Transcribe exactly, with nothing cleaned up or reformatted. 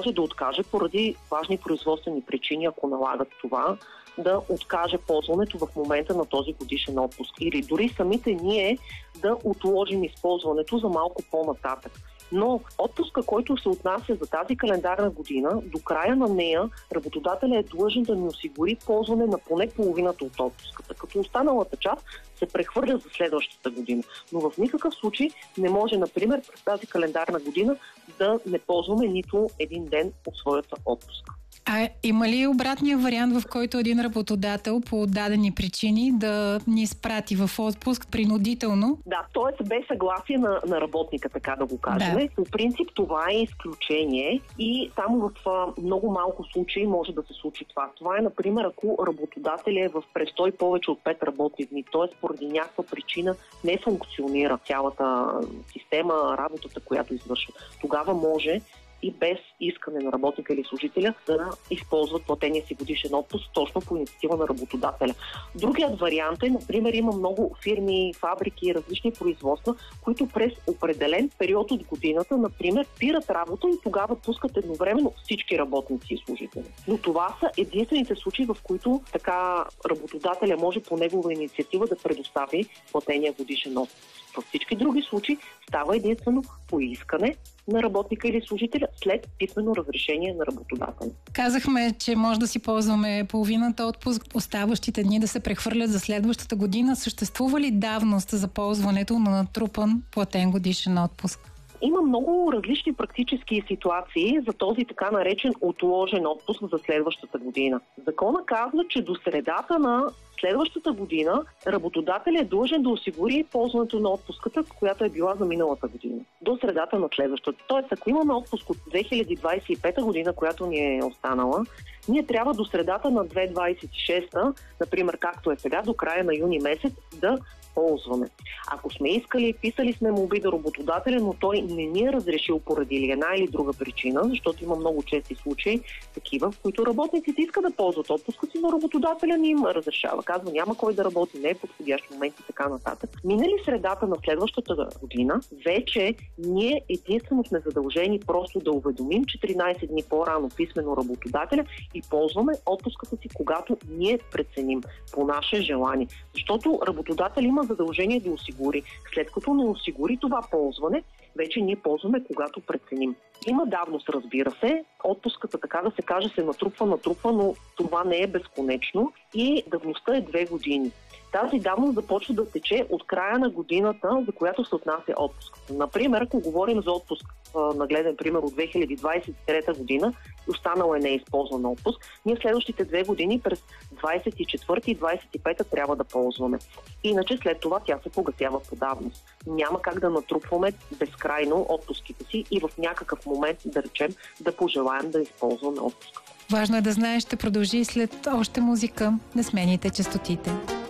може да откаже поради важни производствени причини, ако налагат това, да откаже ползването в момента на този годишен отпуск. Или дори самите ние да отложим използването за малко по-нататък. Но отпуска, който се отнася за тази календарна година, до края на нея работодателят е длъжен да ни осигури ползване на поне половината от отпуската, като останалата част се прехвърля за следващата година. Но в никакъв случай не може, например, през тази календарна година да не ползваме нито един ден от своята отпуска. А има ли обратния вариант, в който един работодател по дадени причини да ни изпрати в отпуск принудително? Да, т.е. без съгласие на, на работника, така да го кажем. Да. По принцип това е изключение и само в а, много малко случаи може да се случи това. Това е, например, ако работодателя е в престой повече от пет работни дни, т.е. поради някаква причина не функционира цялата система, работата, която извършва. Тогава може и без искане на работника или служителя да използват платения си годишен отпуск точно по инициатива на работодателя. Другият вариант е, например, има много фирми, фабрики, различни производства, които през определен период от годината, например, спират работа и тогава пускат едновременно всички работници и служители. Но това са единствените случаи, в които така работодателя може по негова инициатива да предостави платения годишен отпуск. Във всички други случаи става единствено по искане на работника или служителя след писмено разрешение на работодателя. Казахме, че може да си ползваме половината отпуск, оставащите дни да се прехвърлят за следващата година. Съществува ли давност за ползването на натрупан платен годишен отпуск? Има много различни практически ситуации за този така наречен отложен отпуск за следващата година. Закона казва, че до средата на следващата година работодателят е длъжен да осигури ползването на отпуската, която е била за миналата година. До средата на следващата. Тоест, ако имаме отпуск от две хиляди двадесет и пета година, която ни е останала, ние трябва до средата на две хиляди двадесет и шеста, например, както е сега, до края на юни месец, да ползваме. Ако сме искали, писали сме молби до работодателя, но той не ни е разрешил поради една или друга причина, защото има много чести случаи, такива, в които работниците искат да ползват отпуска си, но работодателя не им разрешава. Казва, няма кой да работи, не е подходящ момент и така нататък. Минали средата на следващата година, вече ние единствено сме задължени просто да уведомим четиринадесет дни по-рано писмено работодателя и ползваме отпуската си, когато ние преценим по наше желание. Защото работодател има задължение да осигури. След като не осигури това ползване, вече ние ползваме когато преценим. Има давност, разбира се. Отпуската, така да се каже, се натрупва, натрупва, но това не е безконечно и давността е две години. Тази давност започва да тече от края на годината, за която се отнася отпуската. Например, ако говорим за отпуск, нагледен пример от две хиляди двадесет и трета година, останала е неизползван отпуск, ние следващите две години през двадесет и четвърта и двадесет и пета трябва да ползваме. Иначе след това тя се погасява по давност. Няма как да натрупваме безкрайно отпуските си и в някакъв момент, да речем, да пожелаем да използваме отпуска. Важно е да знаеш, ще продължи след още музика. Не смените честотите.